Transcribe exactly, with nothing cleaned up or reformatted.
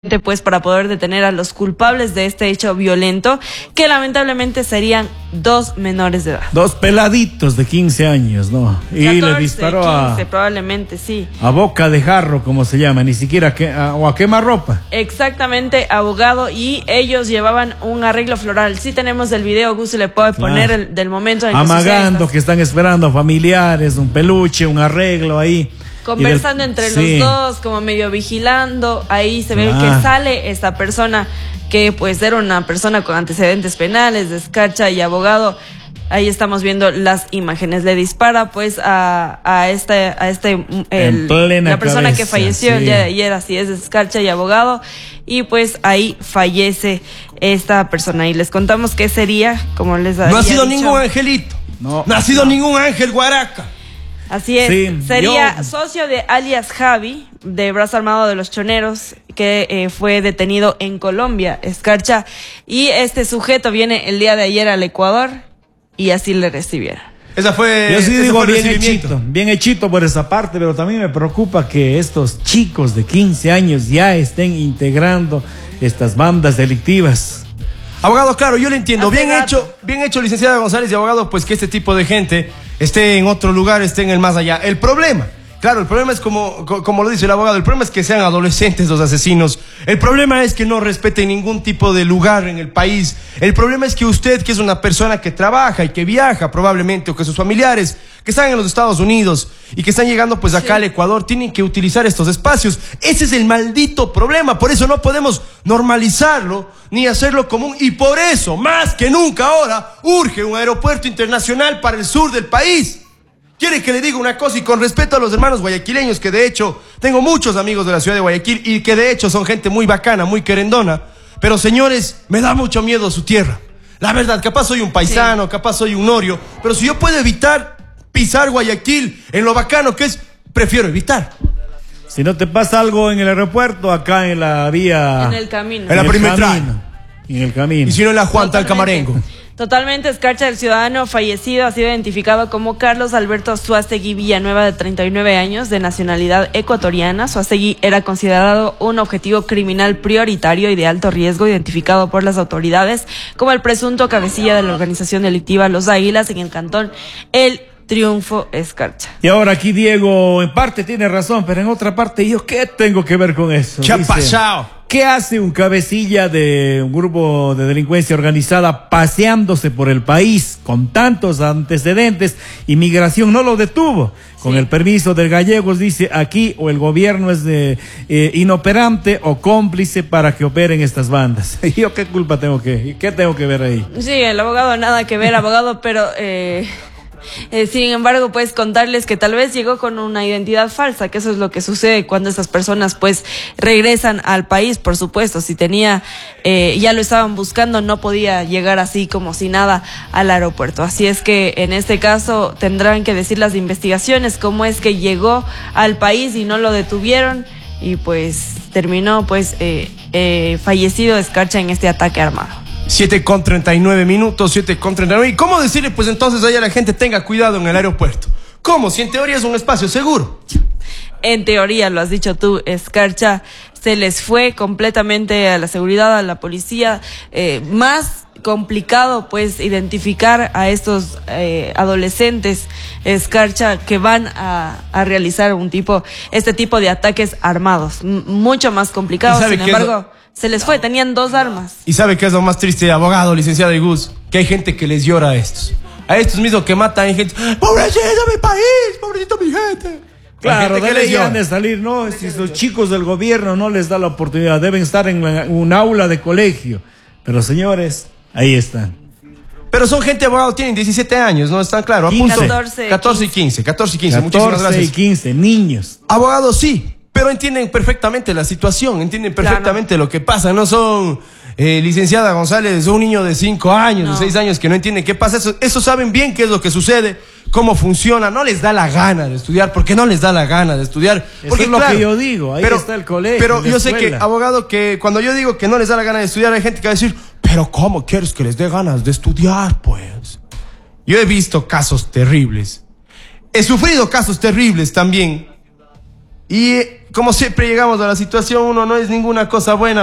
pues para poder detener a los culpables de este hecho violento, que lamentablemente serían dos menores de edad. Dos peladitos de quince años, ¿no? Y catorce, le disparó quince, a... probablemente, sí. A boca de jarro, como se llama, ni siquiera que, a, o a quemarropa. Exactamente, abogado, y ellos llevaban un arreglo floral. Sí tenemos el video, Gus le puede poner ah, el, del momento en que amagando que están esperando familiares, un peluche, un arreglo ahí. Conversando del, entre sí. los dos, como medio vigilando. Ahí se ve ah. que sale esta persona que pues era una persona con antecedentes penales, de escarcha y abogado. Ahí estamos viendo las imágenes. Le dispara pues a, a este, a este el, la persona cabeza, que falleció sí. el día de ayer, así es, de escarcha y abogado. Y pues ahí fallece esta persona. Y les contamos qué sería, como les había No ha sido dicho. ningún angelito. No, no ha sido no. ningún ángel guaraca. Así es, sí, sería yo... socio de alias Javi, de Brazo Armado de los Choneros, que eh, fue detenido en Colombia, escarcha, y este sujeto viene el día de ayer al Ecuador y así le recibieron. Esa fue, yo sí digo fue bien hechito, bien hechito por esa parte, pero también me preocupa que estos chicos de quince años ya estén integrando estas bandas delictivas. Abogado, claro, yo le entiendo. Hace bien rato. hecho, bien hecho, licenciada González y abogado, pues que este tipo de gente esté en otro lugar, esté en el más allá. El problema, claro, el problema es como, como lo dice el abogado, el problema es que sean adolescentes los asesinos. El problema es que no respeten ningún tipo de lugar en el país. El problema es que usted, que es una persona que trabaja y que viaja probablemente, o que sus familiares que están en los Estados Unidos y que están llegando pues acá sí. al Ecuador, tienen que utilizar estos espacios. Ese es el maldito problema. Por eso no podemos normalizarlo ni hacerlo común. Y por eso, más que nunca ahora, urge un aeropuerto internacional para el sur del país. Quiere que le diga una cosa, y con respeto a los hermanos guayaquileños, que de hecho tengo muchos amigos de la ciudad de Guayaquil y que de hecho son gente muy bacana, muy querendona. Pero señores, me da mucho miedo su tierra. La verdad, capaz soy un paisano, sí. capaz soy un norio, pero si yo puedo evitar pisar Guayaquil en lo bacano que es, prefiero evitar. Si no te pasa algo en el aeropuerto, acá en la vía... En el camino. En la perimetral. En el camino. Y si no en la Juan Talcamarengo. Totalmente, escarcha del ciudadano fallecido ha sido identificado como Carlos Alberto Suástegui Villanueva, de treinta y nueve años, de nacionalidad ecuatoriana. Suástegui era considerado un objetivo criminal prioritario y de alto riesgo, identificado por las autoridades como el presunto cabecilla de la organización delictiva Los Águilas en el cantón El Triunfo, escarcha. Y ahora aquí Diego en parte tiene razón, pero en otra parte yo ¿qué tengo que ver con eso? ¿Qué ha pasado? ¿Qué hace un cabecilla de un grupo de delincuencia organizada paseándose por el país con tantos antecedentes? Inmigración no lo detuvo. Con sí. el permiso del Gallegos, dice aquí, o el gobierno es de, eh, inoperante o cómplice para que operen estas bandas. ¿Yo qué culpa tengo que, qué tengo que ver ahí? Sí, el abogado nada que ver, abogado, pero... Eh... Eh, sin embargo, pues contarles que tal vez llegó con una identidad falsa, que eso es lo que sucede cuando estas personas pues regresan al país. Por supuesto, si tenía, eh, ya lo estaban buscando, no podía llegar así como si nada al aeropuerto. Así es que en este caso tendrán que decir las investigaciones cómo es que llegó al país y no lo detuvieron, y pues terminó pues eh, eh, fallecido escarcha en este ataque armado. siete con treinta y nueve minutos, siete con treinta y nueve. ¿Y cómo decirle pues entonces ahí a la gente tenga cuidado en el aeropuerto? ¿Cómo? Si en teoría es un espacio seguro. En teoría, lo has dicho tú, escarcha, se les fue completamente a la seguridad, a la policía. Eh, más complicado pues identificar a estos eh, adolescentes, escarcha, que van a, a realizar un tipo, este tipo de ataques armados. M- mucho más complicado, sin embargo... Se les fue, tenían dos armas. ¿Y sabe qué es lo más triste, abogado, licenciado y Gus? Que hay gente que les llora a estos. A estos mismos que matan, hay gente... ¡Pobrecito mi país! ¡Pobrecito mi gente! Claro, deberían de salir, ¿no? Si los chicos del gobierno no les da la oportunidad, deben estar en la, un aula de colegio. Pero señores, ahí están. Pero son gente, abogado, tienen diecisiete años, ¿no? Están claro. catorce, catorce y quince. catorce y quince. Muchísimas gracias. catorce y quince, niños. Abogado, sí. Pero entienden perfectamente la situación, entienden perfectamente claro. lo que pasa. No son, eh, licenciada González, un niño de cinco años, no. de seis años que no entiende qué pasa. Eso, eso saben bien qué es lo que sucede, cómo funciona. No les da la gana de estudiar. ¿Por qué no les da la gana de estudiar? Porque, eso es claro, lo que yo digo, ahí pero, está el colegio. Pero yo escuela. sé que, abogado, que cuando yo digo que no les da la gana de estudiar, hay gente que va a decir, pero ¿cómo quieres que les dé ganas de estudiar, pues? Yo he visto casos terribles. He sufrido casos terribles también. Y eh, como siempre llegamos a la situación, uno no es ninguna cosa buena.